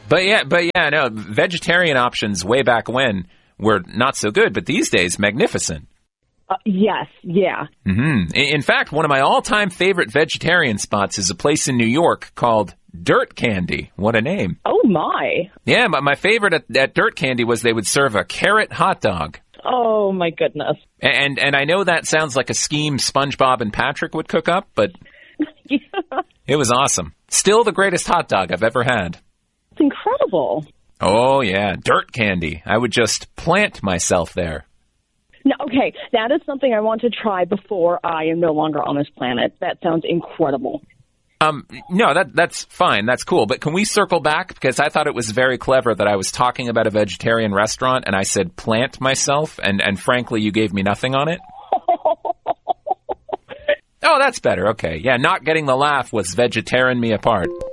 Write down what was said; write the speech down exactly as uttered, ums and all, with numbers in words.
But yeah, but yeah, no, vegetarian options way back when were not so good, but these days, magnificent. Uh, yes, yeah. Mm-hmm. In fact, one of my all-time favorite vegetarian spots is a place in New York called Dirt Candy. What a name. Oh, my. Yeah, but my favorite at, at Dirt Candy was they would serve a carrot hot dog. Oh, my goodness. And and I know that sounds like a scheme SpongeBob and Patrick would cook up, but Yeah. It was awesome. Still the greatest hot dog I've ever had. It's incredible. Oh, yeah, Dirt Candy. I would just plant myself there. No, okay, that is something I want to try before I am no longer on this planet. That sounds incredible. Um, no, that that's fine. That's cool. But can we circle back? Because I thought it was very clever that I was talking about a vegetarian restaurant and I said plant myself, and, and frankly, you gave me nothing on it. Oh, that's better. Okay. Yeah, not getting the laugh was vegetarian me apart.